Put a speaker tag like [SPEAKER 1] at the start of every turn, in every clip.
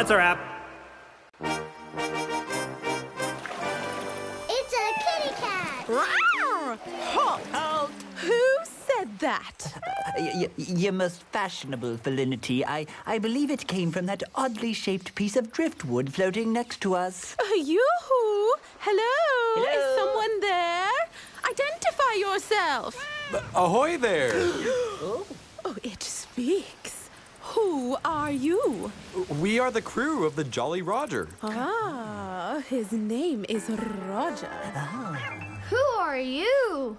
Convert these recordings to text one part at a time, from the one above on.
[SPEAKER 1] That's a wrap.
[SPEAKER 2] It's a kitty cat!
[SPEAKER 3] Halt! Who said that?
[SPEAKER 4] Your most fashionable felinity. I believe it came from that oddly shaped piece of driftwood floating next to us.
[SPEAKER 3] Yoo-hoo! Hello?
[SPEAKER 4] Hello?
[SPEAKER 3] Is someone there? Identify yourself!
[SPEAKER 5] Ahoy there!
[SPEAKER 3] Oh, it speaks. Who are you?
[SPEAKER 5] We are the crew of the Jolly Roger.
[SPEAKER 3] Ah, his name is Roger.
[SPEAKER 2] Who are you?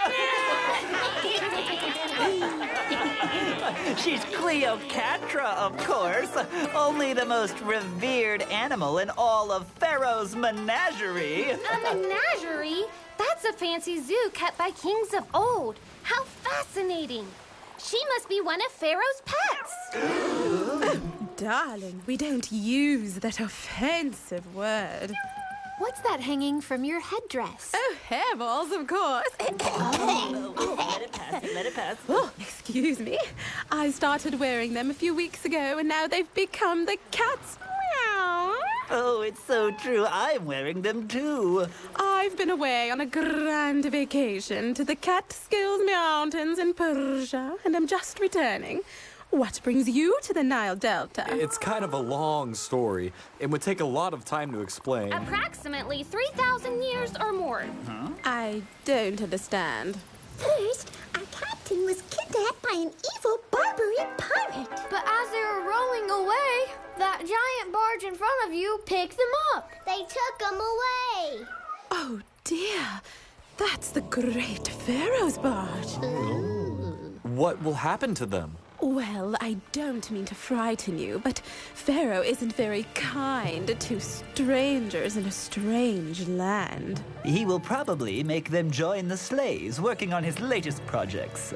[SPEAKER 4] She's Cleopatra, of course. Only the most revered animal in all of Pharaoh's menagerie.
[SPEAKER 2] A menagerie? That's a fancy zoo kept by kings of old. How fascinating. She must be one of Pharaoh's pets.
[SPEAKER 3] Darling, we don't use that offensive word.
[SPEAKER 2] What's that hanging from your headdress?
[SPEAKER 3] Oh, hairballs, of course.
[SPEAKER 4] Let it pass, let it pass.
[SPEAKER 3] Oh, excuse me. I started wearing them a few weeks ago, and now they've become the cat's meow.
[SPEAKER 4] Oh, it's so true. I'm wearing them too.
[SPEAKER 3] I've been away on a grand vacation to the Catskills Mountains in Persia, and I'm just returning. What brings you to the Nile Delta?
[SPEAKER 5] It's kind of a long story. It would take a lot of time to explain.
[SPEAKER 2] Approximately 3,000 years or more.
[SPEAKER 3] I don't understand.
[SPEAKER 2] First, our captain was kidnapped by an evil barbarian pirate. But as they were rowing away, that giant barge in front of you picked them up. They took them away.
[SPEAKER 3] Oh, dear. That's the great Pharaoh's barge.
[SPEAKER 5] What will happen to them?
[SPEAKER 3] Well, I don't mean to frighten you, but Pharaoh isn't very kind to strangers in a strange land.
[SPEAKER 4] He will probably make them join the sleighs, working on his latest projects.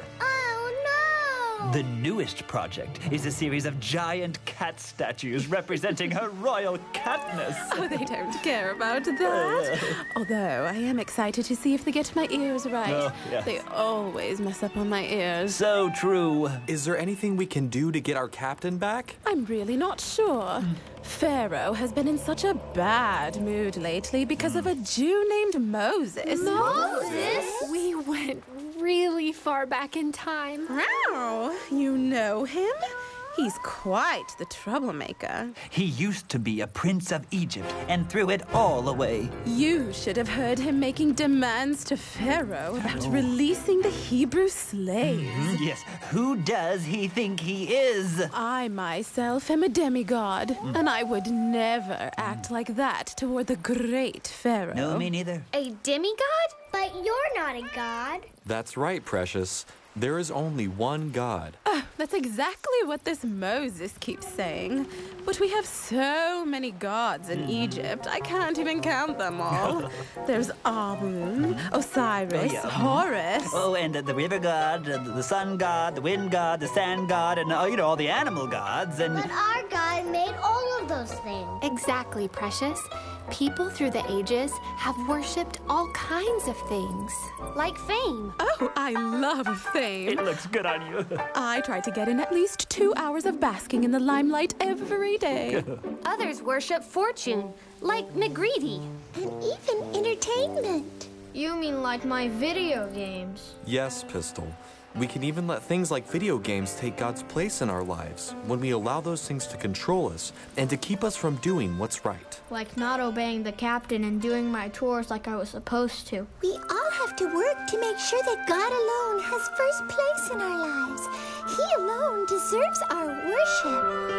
[SPEAKER 2] Oh, no!
[SPEAKER 4] The newest project is a series of giant cat statues representing her royal catness.
[SPEAKER 3] Oh, they don't care about that. Although I am excited to see if they get my ears right.
[SPEAKER 4] Oh, yes.
[SPEAKER 3] They always mess up on my ears.
[SPEAKER 4] So true.
[SPEAKER 5] Is there anything we can do to get our captain back?
[SPEAKER 3] I'm really not sure. Pharaoh has been in such a bad mood lately because of a Jew named Moses.
[SPEAKER 2] Moses?
[SPEAKER 6] We went really far back in time.
[SPEAKER 3] Wow, you know him? He's quite the troublemaker.
[SPEAKER 4] He used to be a prince of Egypt and threw it all away.
[SPEAKER 3] You should have heard him making demands to Pharaoh about releasing the Hebrew slaves.
[SPEAKER 4] Yes, who does he think he is?
[SPEAKER 3] I myself am a demigod, and I would never act like that toward the great Pharaoh.
[SPEAKER 4] No, me neither.
[SPEAKER 2] A demigod? But you're not a god.
[SPEAKER 5] That's right, Precious. There is only one God.
[SPEAKER 3] That's exactly what this Moses keeps saying. But we have so many gods in Egypt, I can't even count them all. There's Amun, Osiris, Horus.
[SPEAKER 4] Oh, and the river god, the sun god, the wind god, the sand god, and, all the animal gods, and...
[SPEAKER 2] But our God made all of those things.
[SPEAKER 6] Exactly, Precious. People through the ages have worshipped all kinds of things.
[SPEAKER 2] Like fame.
[SPEAKER 3] Oh, I love fame.
[SPEAKER 4] It looks good on you.
[SPEAKER 3] I try to get in at least 2 hours of basking in the limelight every day.
[SPEAKER 2] Others worship fortune, like McGreedy. And even entertainment. You mean like my video games?
[SPEAKER 5] Yes, Pistol. We can even let things like video games take God's place in our lives when we allow those things to control us and to keep us from doing what's right.
[SPEAKER 7] Like not obeying the captain and doing my chores like I was supposed to.
[SPEAKER 2] We all have to work to make sure that God alone has first place in our lives. He alone deserves our worship.